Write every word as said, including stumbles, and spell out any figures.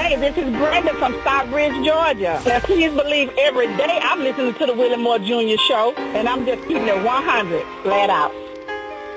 Hey, this is Brenda from Stockbridge, Georgia. Now, please believe every day I'm listening to the Willie Moore Junior Show, and I'm just keeping it one hundred, flat out.